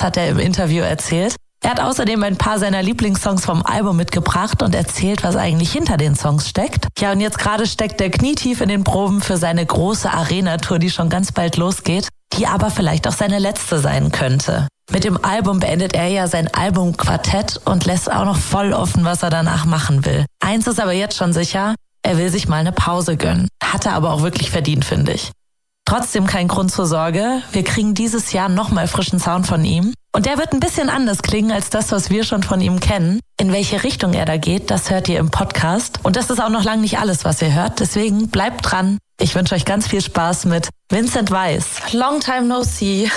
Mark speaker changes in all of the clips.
Speaker 1: hat er im Interview erzählt. Er hat außerdem ein paar seiner Lieblingssongs vom Album mitgebracht und erzählt, was eigentlich hinter den Songs steckt. Ja, und jetzt gerade steckt er knietief in den Proben für seine große Arena-Tour, die schon ganz bald losgeht, die aber vielleicht auch seine letzte sein könnte. Mit dem Album beendet er ja sein Albumquartett und lässt auch noch voll offen, was er danach machen will. Eins ist aber jetzt schon sicher, er will sich mal eine Pause gönnen. Hat er aber auch wirklich verdient, finde ich. Trotzdem kein Grund zur Sorge. Wir kriegen dieses Jahr nochmal frischen Sound von ihm. Und der wird ein bisschen anders klingen als das, was wir schon von ihm kennen. In welche Richtung er da geht, das hört ihr im Podcast. Und das ist auch noch lange nicht alles, was ihr hört. Deswegen bleibt dran. Ich wünsche euch ganz viel Spaß mit Vincent Weiss. Long time no see.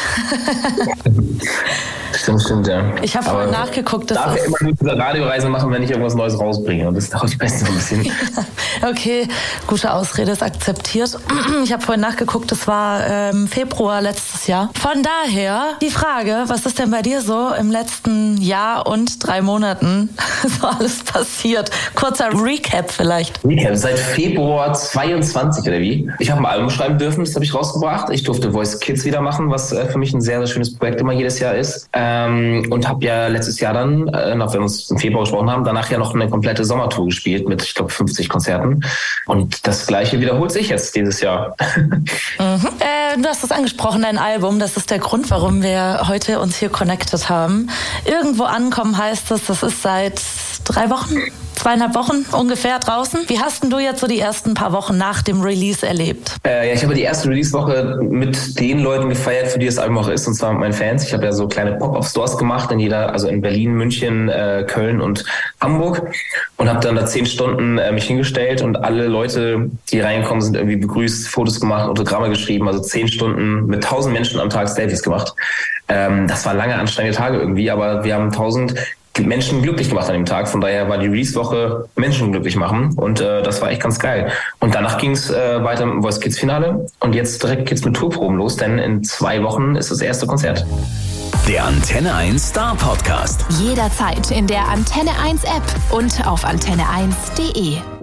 Speaker 2: Stimmt, ja.
Speaker 1: Ich habe vorhin nachgeguckt.
Speaker 2: Darf ja immer nur diese Radioreise machen, wenn ich irgendwas Neues rausbringe. Und das dauert meistens ein bisschen.
Speaker 1: Okay, gute Ausrede, ist akzeptiert. Ich habe vorhin nachgeguckt, das war Februar letztes Jahr. Von daher die Frage, was ist denn bei dir so im letzten Jahr und 3 Monaten so alles passiert? Kurzer Recap vielleicht.
Speaker 2: Recap, seit Februar 22 oder wie? Ich habe ein Album schreiben dürfen, das habe ich rausgebracht. Ich durfte Voice Kids wieder machen, was für mich ein sehr, sehr schönes Projekt immer jedes Jahr ist. Und habe ja letztes Jahr dann, noch wenn wir uns im Februar gesprochen haben, danach ja noch eine komplette Sommertour gespielt mit, ich glaube, 50 Konzerten. Und das Gleiche wiederholt sich jetzt dieses Jahr.
Speaker 1: Du hast es angesprochen, dein Album. Das ist der Grund, warum wir heute uns hier connected haben. Irgendwo ankommen heißt es, das ist seit 3 Wochen, 2,5 Wochen ungefähr draußen. Wie hast denn du jetzt so die ersten paar Wochen nach dem Release erlebt?
Speaker 2: Ich habe die erste Release-Woche mit den Leuten gefeiert, für die das Album auch ist, und zwar mit meinen Fans. Ich habe ja so kleine Pop-Up-Stores gemacht, also in Berlin, München, Köln und Hamburg, und habe dann da 10 Stunden mich hingestellt und alle Leute, die reinkommen, sind irgendwie begrüßt, Fotos gemacht, Autogramme geschrieben, also 10 Stunden mit 1000 Menschen am Tag Selfies gemacht. Das waren lange anstrengende Tage irgendwie, aber wir haben 1000 Menschen glücklich gemacht an dem Tag. Von daher war die Release-Woche Menschen glücklich machen, und das war echt ganz geil. Und danach ging es weiter mit dem Voice Kids Finale, und jetzt direkt geht's mit Tourproben los, denn in 2 Wochen ist das erste Konzert.
Speaker 3: Der Antenne 1 Star Podcast.
Speaker 4: Jederzeit in der Antenne 1 App und auf antenne1.de.